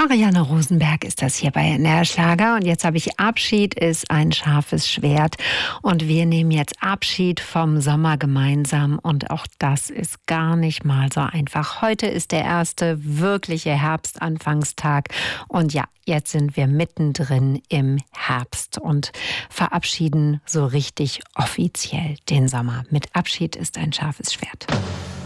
Marianne Rosenberg ist das hier bei NDR Schlager und jetzt habe ich Abschied ist ein scharfes Schwert und wir nehmen jetzt Abschied vom Sommer gemeinsam und auch das ist gar nicht mal so einfach. Heute ist der erste wirkliche Herbstanfangstag und ja, jetzt sind wir mittendrin im Herbst und verabschieden so richtig offiziell den Sommer. Mit Abschied ist ein scharfes Schwert.